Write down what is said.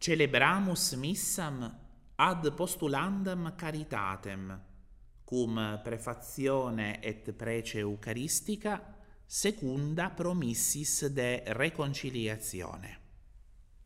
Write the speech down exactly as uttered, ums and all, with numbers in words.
Celebramus missam ad postulandam caritatem, cum prefazione et prece eucaristica secunda promissis de reconciliazione.